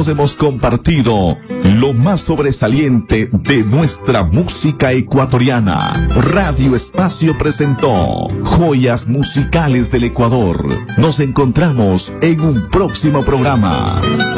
juntos hemos compartido lo más sobresaliente de nuestra música ecuatoriana. Radio Espacio presentó Joyas Musicales del Ecuador. Nos encontramos en un próximo programa.